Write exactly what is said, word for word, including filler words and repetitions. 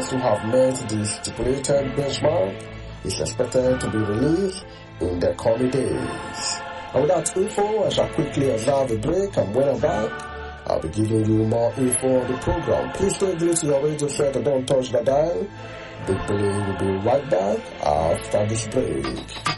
players who have met the stipulated benchmark is expected to be released in the coming days. And with that info, I shall quickly observe a break, and when I'm back, I'll be giving you more info on the program. Please stay glued to your radio set and don't touch the dial. Big Billy will be right back after this break.